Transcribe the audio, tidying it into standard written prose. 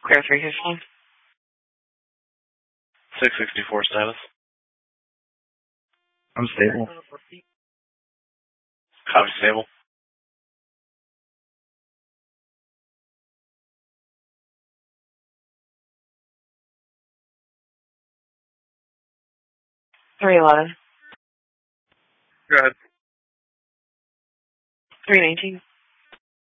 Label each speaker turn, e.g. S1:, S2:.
S1: Clear 315.
S2: 664 status.
S3: I'm stable.
S2: Copy stable.
S1: Three 11.
S2: Go ahead.
S1: 319.